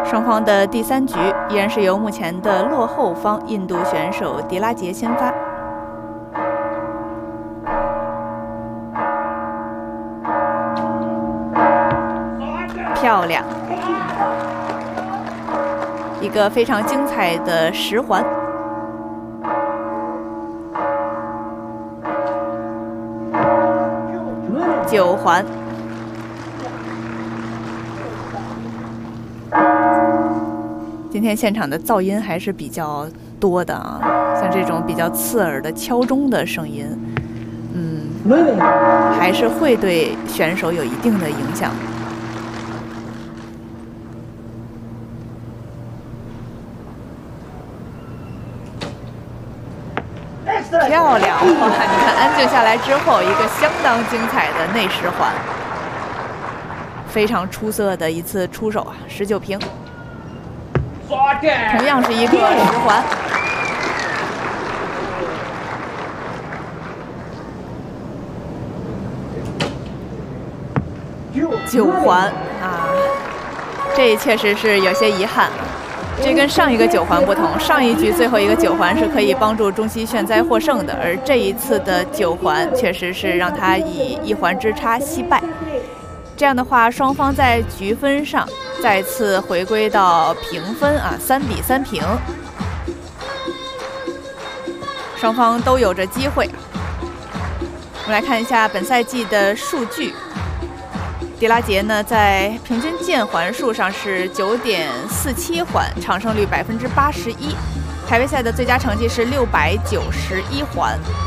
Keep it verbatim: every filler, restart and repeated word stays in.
双方的第三局依然是由目前的落后方印度选手迪拉杰先发。漂亮，一个非常精彩的十环。九环。 今天现场的噪音还是比较多的啊，像这种比较刺耳的敲钟的声音，嗯，还是会对选手有一定的影响。漂亮！哇，你看安静下来之后，一个相当精彩的内十环，非常出色的一次出手啊，十九平。 同样是一个十环，九环啊，这确实是有些遗憾。这跟上一个九环不同，上一局最后一个九环是可以帮助中西炫哉获胜的，而这一次的九环确实是让他以一环之差惜败。这样的话，双方在局分上。 再次回归到平分啊，三比三平，双方都有着机会。我们来看一下本赛季的数据，迪拉杰呢在平均键环数上是九点四七环，场胜率百分之八十一，排位赛的最佳成绩是六百九十一环。